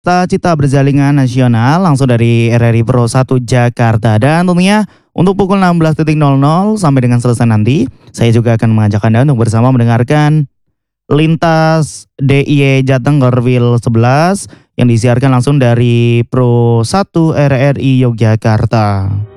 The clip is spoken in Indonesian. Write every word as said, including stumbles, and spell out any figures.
Cita Berjalingan Nasional langsung dari R R I Pro satu Jakarta, dan tentunya untuk pukul enam belas sampai dengan selesai nanti, saya juga akan mengajak Anda untuk bersama mendengarkan Lintas D I Y Jateng Gorwil sebelas yang disiarkan langsung dari Pro satu R R I Yogyakarta.